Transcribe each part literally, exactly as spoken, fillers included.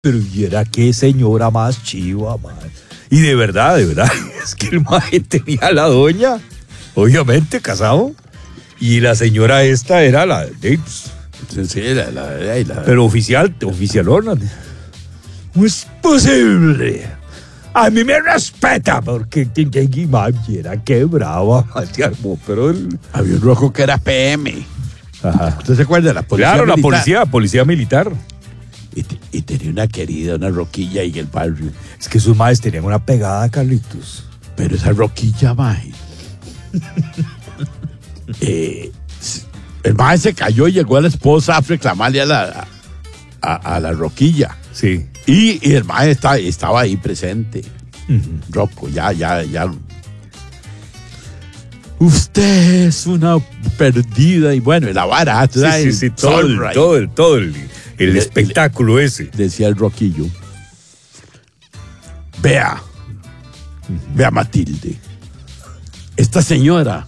Pero y era qué señora más chiva, mae. Y de verdad, de verdad, es que el mae tenía a la doña, obviamente casado, y la señora esta era la de Sí, la, la, la, la. pero oficial, oficialona. No es posible. A mí me respeta porque era que brava, se armó, pero el... Había un rojo que era P M. Ajá. ¿Usted se acuerda? La policía Claro, la militar. policía, policía militar. Y, te- y tenía una querida, una roquilla ahí en el barrio. Es que sus madres tenían una pegada, Carlitos. Pero esa roquilla, mae. eh, el mae se cayó y llegó a la esposa a reclamarle a la, a, a la roquilla. Sí. Y, y el mae está, estaba ahí presente. Uh-huh. Rocco, ya, ya, ya. Usted es una perdida. Y bueno, y la vara. Sí, sí, sí, todo el, todo el, todo el, el Le- espectáculo ese. Decía el Roquillo. Vea. Vea, Matilde. Esta señora.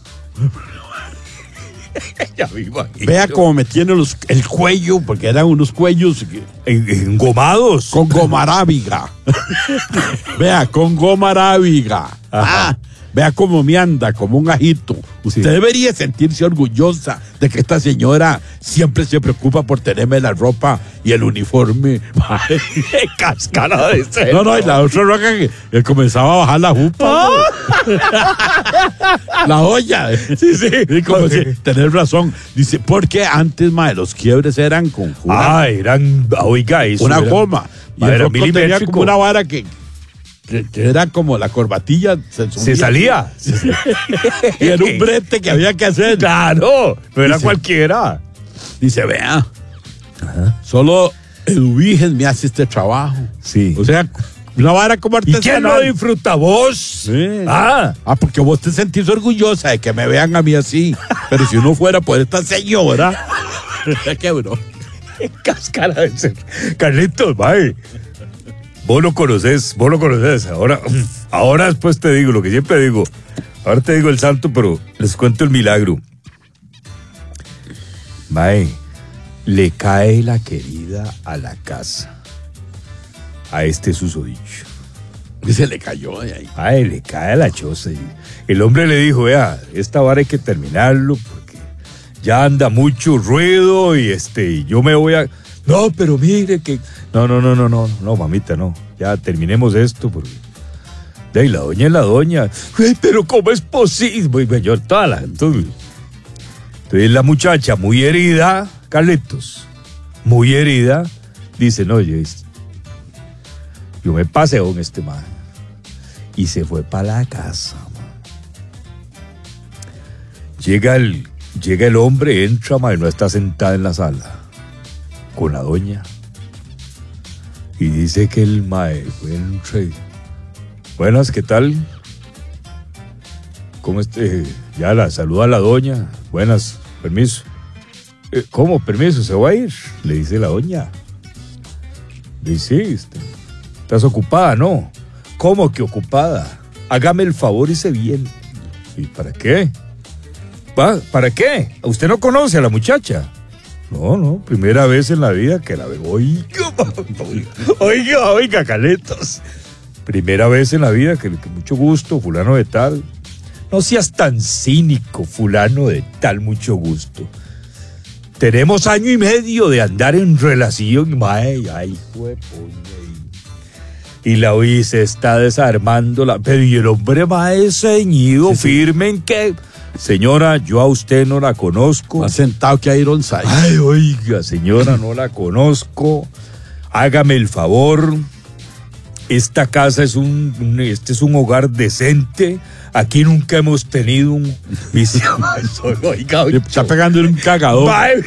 Ya me imagino. Vea cómo me tiene los, el cuello, porque eran unos cuellos que- En- engomados. con goma arábiga. Vea, con goma arábiga. Ah, vea cómo me anda, como un ajito. Usted Sí. debería sentirse orgullosa de que esta señora siempre se preocupa por tenerme la ropa y el uniforme. Qué cáscara de ser. No, no, y la otra roca que, que comenzaba a bajar la jupa. La olla. Sí, sí. Y como si, tener razón. Dice, porque antes, mae, los quiebres eran con una, Ah, eran, oiga, eso una era- goma. Y Ah, el era roco tenía milimétrico. como una vara que, que, que era como la corbatilla. Se, Se subía. salía. Y era un brete que había que hacer. Claro, no era Dice- cualquiera. Dice, vea, solo Eduviges me hace este trabajo. Sí. O sea, una vara como ¿Y quién artesanal. lo disfruta? ¿Vos? Sí. Ah, Ah, porque vos te sentís orgullosa de que me vean a mí así. Pero si uno fuera por esta señora, qué bro. qué cáscara de ser. Carlitos, bye. Vos lo conoces, vos lo conoces. Ahora, ahora después te digo lo que siempre digo. Ahora te digo el santo, pero les cuento el milagro. Mae, le cae la querida a la casa. A este susodicho. Y se le cayó de ahí. Ay, le cae la choza. Y el hombre le dijo, vea, esta vara hay que terminarlo porque ya anda mucho ruido y este, y yo me voy a... No, pero mire que... No, no, no, no, no, no, mamita, no. Ya terminemos esto porque... De ahí la doña es la doña. Ay, pero ¿cómo es posible? Bueno, yo toda la... Entonces, entonces la muchacha muy herida, Carlitos, muy herida, dice, no, yo, yo me paseo con este man. Y se fue para la casa. Man. Llega el, llega el hombre, entra, man, y no está sentada en la sala con la doña. Y dice que el mae entra y, buenas, ¿qué tal? ¿Cómo este? Ya la saluda a la doña. Buenas, permiso. Eh, ¿Cómo? Permiso, ¿se va a ir? Le dice la doña. Dice, sí, este, ¿estás ocupada? No. ¿Cómo que ocupada? Hágame el favor y se viene. ¿Y para qué? ¿Pa? ¿Para qué? ¿Usted no conoce a la muchacha? No, no, primera vez en la vida que la veo. Oiga, oiga, oiga, Caletos. Primera vez en la vida que, que mucho gusto, fulano de tal. No seas tan cínico, fulano de tal, mucho gusto. Tenemos año y medio de andar en relación, mae, ay, huepuña. Y la oí se está desarmando la... Pero y el hombre mae ceñido, Sí, sí. firme en que... Señora, yo a usted no la conozco. Más sentado que Ironside. Ay, oiga, señora, no la conozco. Hágame el favor. Esta casa es un, un- este es un hogar decente. Aquí nunca hemos tenido un vicio. Oiga, Le está pegando en un cagador. Bye.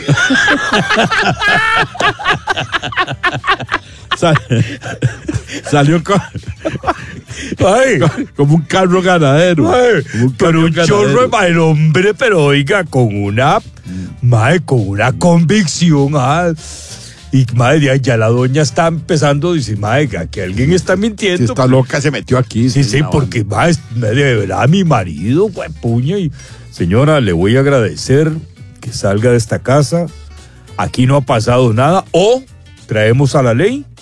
Sal- salió con, Ay, como un carro ganadero. ay, Como un pero un camión chorro de ganadero. mae, el hombre, pero oiga, con una, mae, con una convicción, ah, y madre, ya la doña está empezando a decir, mae, que alguien está Si mintiendo. esta loca se metió aquí. Sí, sí, una porque mae, de verdad mi marido, güey, puña, y señora, le voy a agradecer que salga de esta casa. Aquí no ha pasado nada, o traemos a la ley